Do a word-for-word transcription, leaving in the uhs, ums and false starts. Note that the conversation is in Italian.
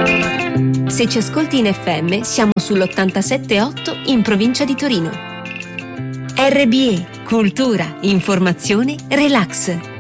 Se ci ascolti in F M, siamo sull'ottantasette virgola otto in provincia di Torino. R B E, cultura, informazione, relax.